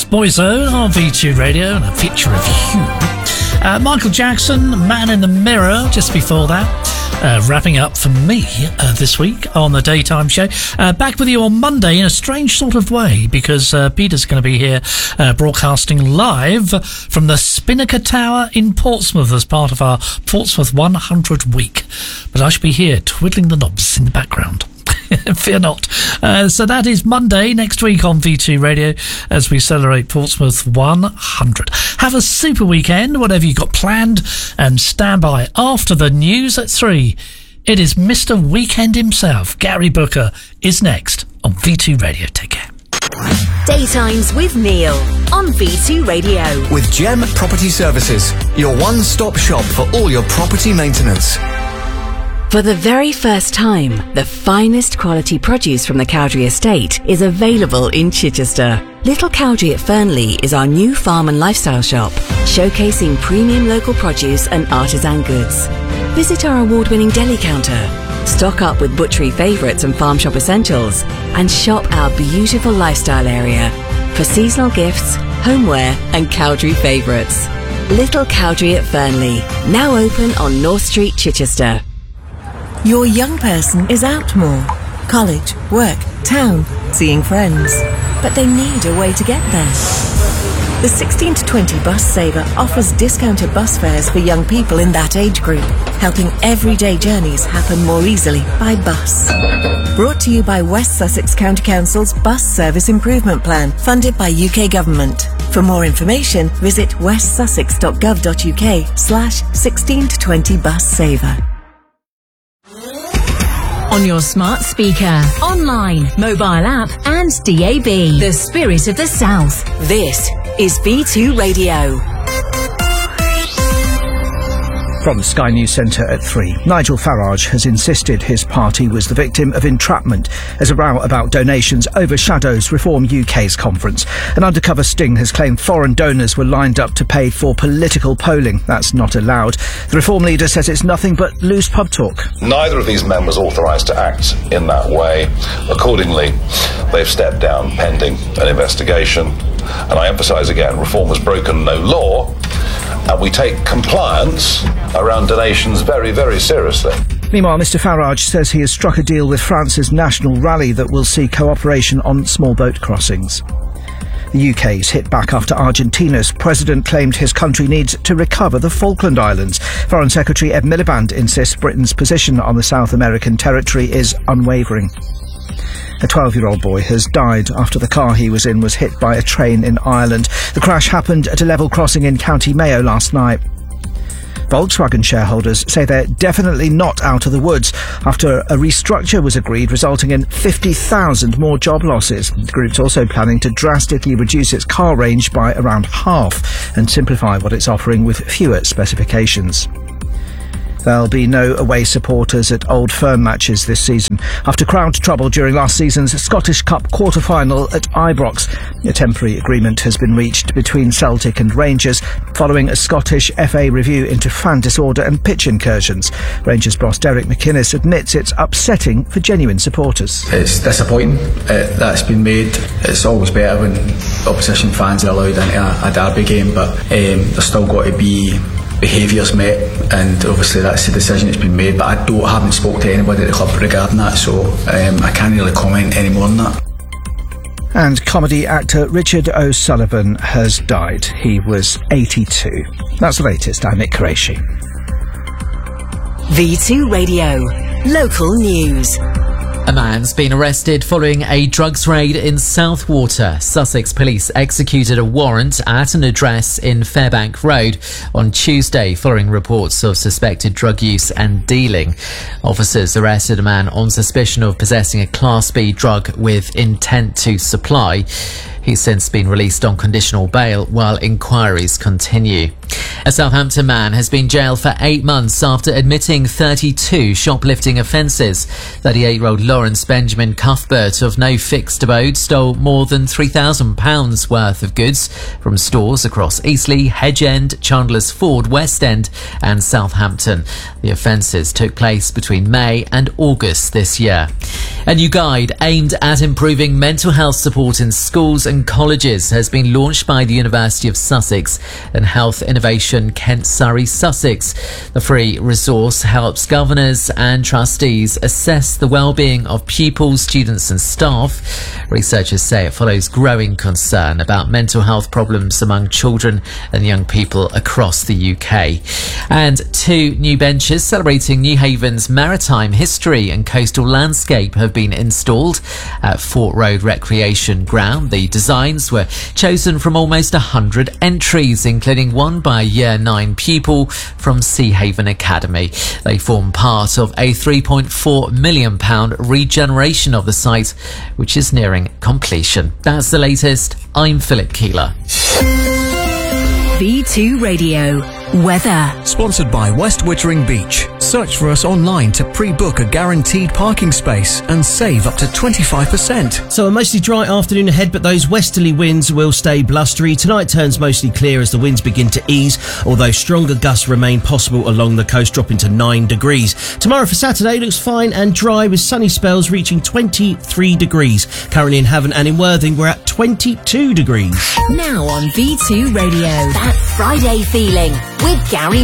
Boyzone on V2 Radio and a feature of Hugh. Michael Jackson, Man in the Mirror, just before that. Wrapping up for me this week on the Daytime Show. Back with you on Monday in a strange sort of way, because Peter's going to be here broadcasting live from the Spinnaker Tower in Portsmouth as part of our Portsmouth 100 week. But I shall be here twiddling the knobs in the background. Fear not. So that is Monday next week on V2 Radio as we celebrate Portsmouth 100. Have a super weekend, whatever you got planned, and stand by after the news at 3. It is Mr. Weekend himself, Gary Booker, is next on V2 Radio. Take care. Daytimes with Neil on V2 Radio. With Gem Property Services, your one-stop shop for all your property maintenance. For the very first time, the finest quality produce from the Cowdrey Estate is available in Chichester. Little Cowdrey at Fernley is our new farm and lifestyle shop, showcasing premium local produce and artisan goods. Visit our award-winning deli counter, stock up with butchery favourites and farm shop essentials, and shop our beautiful lifestyle area for seasonal gifts, homeware and Cowdrey favourites. Little Cowdrey at Fernley, now open on North Street, Chichester. Your young person is out more. College, work, town, seeing friends. But they need a way to get there. The 16 to 20 Bus Saver offers discounted bus fares for young people in that age group, helping everyday journeys happen more easily by bus. Brought to you by West Sussex County Council's Bus Service Improvement Plan, funded by UK Government. For more information, visit westsussex.gov.uk/16 to 20 Bus Saver. On your smart speaker, online, mobile app and DAB. The Spirit of the South. This is V2 Radio. From the Sky News Centre at 3, Nigel Farage has insisted his party was the victim of entrapment as a row about donations overshadows Reform UK's conference. An undercover sting has claimed foreign donors were lined up to pay for political polling. That's not allowed. The Reform leader says it's nothing but loose pub talk. Neither of these men was authorised to act in that way. Accordingly, they've stepped down pending an investigation. And I emphasise again, Reform has broken no law, and we take compliance around donations very, very seriously. Meanwhile, Mr Farage says he has struck a deal with France's national rally that will see cooperation on small boat crossings. The UK's hit back after Argentina's president claimed his country needs to recover the Falkland Islands. Foreign Secretary Ed Miliband insists Britain's position on the South American territory is unwavering. A 12-year-old boy has died after the car he was in was hit by a train in Ireland. The crash happened at a level crossing in County Mayo last night. Volkswagen shareholders say they're definitely not out of the woods after a restructure was agreed, resulting in 50,000 more job losses. The group's also planning to drastically reduce its car range by around half and simplify what it's offering with fewer specifications. There'll be no away supporters at Old Firm matches this season after crowd trouble during last season's Scottish Cup quarter-final at Ibrox. A temporary agreement has been reached between Celtic and Rangers following a Scottish FA review into fan disorder and pitch incursions. Rangers boss Derek McInnes admits it's upsetting for genuine supporters. It's disappointing that's been made. It's always better when opposition fans are allowed into a derby game, but there's still got to be behaviours met, and obviously that's the decision that's been made, but I haven't spoke to anybody at the club regarding that, so I can't really comment any more on that. And comedy actor Richard O'Sullivan has died. He was 82. That's the latest. I'm Nick Qureshi. V2 Radio. Local news. A man's been arrested following a drugs raid in Southwater. Sussex police executed a warrant at an address in Fairbank Road on Tuesday following reports of suspected drug use and dealing. Officers arrested a man on suspicion of possessing a Class B drug with intent to supply. He's since been released on conditional bail while inquiries continue. A Southampton man has been jailed for 8 months after admitting 32 shoplifting offences. 38-year-old Lawrence Benjamin Cuthbert of no fixed abode stole more than £3,000 worth of goods from stores across Eastleigh, Hedge End, Chandler's Ford, West End and Southampton. The offences took place between May and August this year. A new guide aimed at improving mental health support in schools and and Colleges has been launched by the University of Sussex and Health Innovation Kent Surrey Sussex. The free resource helps governors and trustees assess the well-being of pupils, students and staff. Researchers say it follows growing concern about mental health problems among children and young people across the UK. And 2 new benches celebrating Newhaven's maritime history and coastal landscape have been installed at Fort Road Recreation Ground. The designs were chosen from almost 100 entries, including one by a Year 9 pupil from Seahaven Academy. They form part of a £3.4 million regeneration of the site, which is nearing completion. That's the latest. I'm Philip Keeler. V2 Radio. Weather. Sponsored by West Wittering Beach. Search for us online to pre-book a guaranteed parking space and save up to 25%. So a mostly dry afternoon ahead, but those westerly winds will stay blustery. Tonight turns mostly clear as the winds begin to ease, although stronger gusts remain possible along the coast, dropping to 9 degrees. Tomorrow for Saturday looks fine and dry with sunny spells reaching 23 degrees. Currently in Havant and in Worthing we're at 22 degrees. Now on V2 Radio. That Friday feeling with Gary